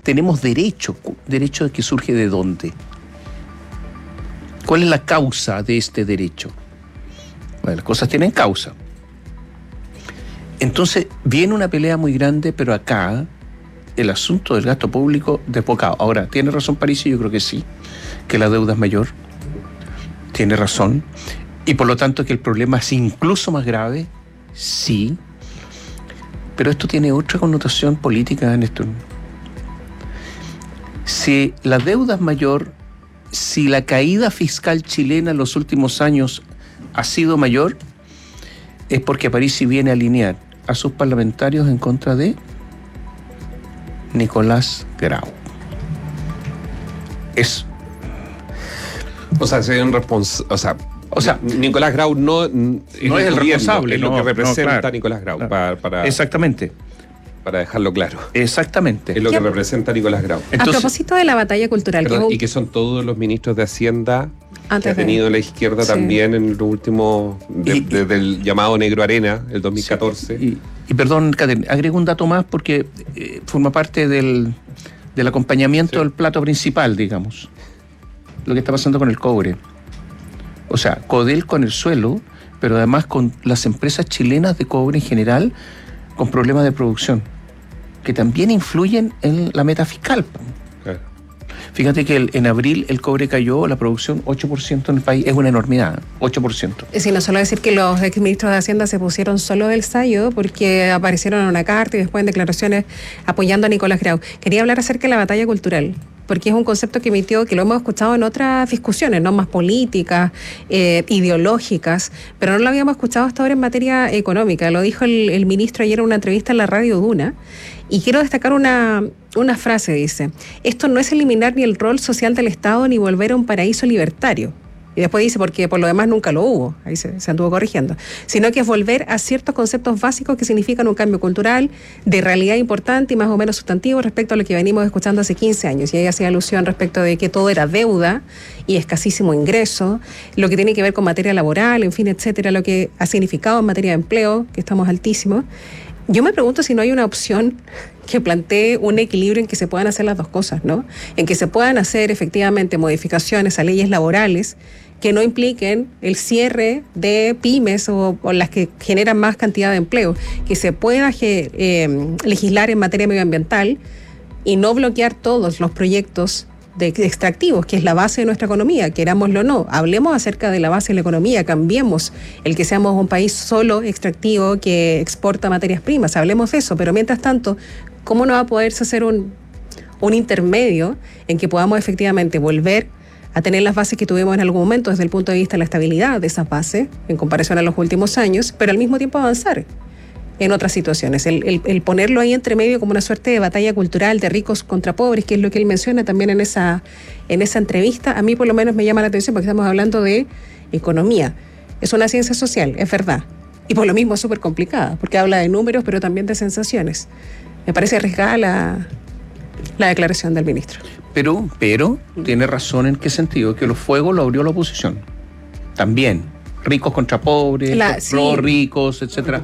tenemos derecho. ¿Derecho de que surge de dónde? ¿Cuál es la causa de este derecho? Bueno, las cosas tienen causa. Entonces, viene una pelea muy grande, pero acá el asunto del gasto público desbocado. Ahora, ¿tiene razón Parisi? Yo creo que sí, que la deuda es mayor. Tiene razón. Y por lo tanto que el problema es incluso más grave, sí. Pero esto tiene otra connotación política, Néstor. Si la deuda es mayor, si la caída fiscal chilena en los últimos años ha sido mayor, es porque Parisi viene a alinear a sus parlamentarios en contra de Nicolás Grau. Es... O sea, Nicolás Grau no es el responsable, es lo que representa claro, Nicolás Grau. Claro. Exactamente. Para dejarlo claro. Exactamente. Es lo que representa Nicolás Grau. Entonces, a propósito de la batalla cultural. Y que son todos los ministros de Hacienda que ha tenido la izquierda también en los últimos, desde el llamado Negro Arena, el 2014. Y perdón, Catherine, agrego un dato más porque forma parte del acompañamiento del plato principal, digamos. Lo que está pasando con el cobre. O sea, Codelco en el suelo, pero además con las empresas chilenas de cobre en general con problemas de producción, que también influyen en la meta fiscal. Claro. Fíjate que en abril el cobre cayó, la producción 8% en el país, es una enormidad, 8%. Sí, no solo decir que los exministros de Hacienda se pusieron solo del sayo porque aparecieron en una carta y después en declaraciones apoyando a Nicolás Grau. Quería hablar acerca de la batalla cultural, porque es un concepto que emitió, que lo hemos escuchado en otras discusiones, ¿no? Más políticas, ideológicas, pero no lo habíamos escuchado hasta ahora en materia económica. Lo dijo el ministro ayer en una entrevista en la Radio Duna, y quiero destacar una frase, dice: esto no es eliminar ni el rol social del Estado ni volver a un paraíso libertario. Y después dice, porque por lo demás nunca lo hubo, ahí se anduvo corrigiendo, sino que es volver a ciertos conceptos básicos que significan un cambio cultural de realidad importante y más o menos sustantivo respecto a lo que venimos escuchando hace 15 años. Y ahí hacía alusión respecto de que todo era deuda y escasísimo ingreso, lo que tiene que ver con materia laboral, en fin, etcétera, lo que ha significado en materia de empleo, que estamos altísimos. Yo me pregunto si no hay una opción que plantee un equilibrio en que se puedan hacer las dos cosas, ¿no? En que se puedan hacer efectivamente modificaciones a leyes laborales que no impliquen el cierre de pymes o las que generan más cantidad de empleo, que se pueda legislar en materia medioambiental y no bloquear todos los proyectos de extractivos, que es la base de nuestra economía, querámoslo o no. Hablemos acerca de la base de la economía, cambiemos el que seamos un país solo extractivo que exporta materias primas, hablemos de eso, pero mientras tanto, ¿cómo no va a poderse hacer un intermedio en que podamos efectivamente volver a tener las bases que tuvimos en algún momento desde el punto de vista de la estabilidad de esas bases en comparación a los últimos años, pero al mismo tiempo avanzar en otras situaciones? El ponerlo ahí entre medio como una suerte de batalla cultural de ricos contra pobres, que es lo que él menciona también en esa entrevista, a mí por lo menos me llama la atención porque estamos hablando de economía. Es una ciencia social, es verdad, y por lo mismo es súper complicada, porque habla de números pero también de sensaciones. Me parece arriesgada la declaración del ministro. Pero tiene razón en qué sentido, que los fuegos lo abrió la oposición. También. Ricos contra pobres, los ricos, etcétera.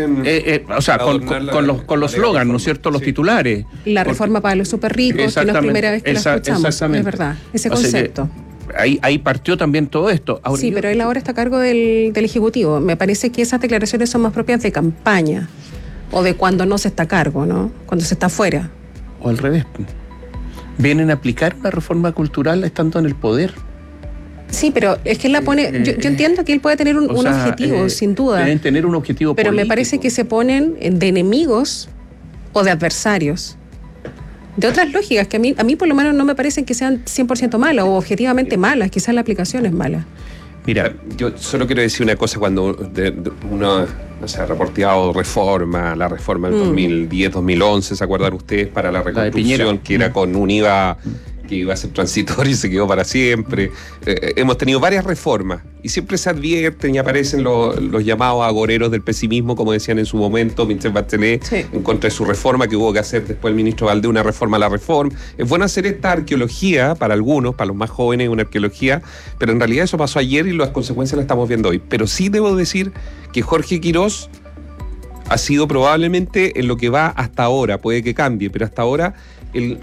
O sea, con los slogans, ¿no es cierto? Los titulares. La reforma para los súper ricos, que no es primera vez que la escuchamos. Es verdad, ese concepto. Ahí partió también todo esto. Ahora, sí, pero él ahora está a cargo del Ejecutivo. Me parece que esas declaraciones son más propias de campaña o de cuando no se está a cargo, ¿no? Cuando se está fuera. O al revés. Vienen a aplicar una reforma cultural estando en el poder. Sí, pero es que él la pone... Yo entiendo que él puede tener un objetivo, sin duda. Deben tener un objetivo pero político. Me parece que se ponen de enemigos o de adversarios. De otras lógicas que a mí por lo menos no me parecen que sean 100% malas o objetivamente malas, quizás la aplicación es mala. Mira, yo solo quiero decir una cosa. Cuando uno se ha reporteado la reforma del 2010-2011, ¿se acuerdan ustedes? Para la reconstrucción, que era con un IVA que iba a ser transitorio y se quedó para siempre. Hemos tenido varias reformas y siempre se advierten y aparecen los llamados agoreros del pesimismo, como decían en su momento Michelle Bachelet, en contra de su reforma, que hubo que hacer después el ministro Valdés una reforma a la reforma. Es bueno hacer esta arqueología para algunos, para los más jóvenes, una arqueología, pero en realidad eso pasó ayer y las consecuencias las estamos viendo hoy. Pero sí debo decir que Jorge Quirós ha sido probablemente, en lo que va hasta ahora, puede que cambie, pero hasta ahora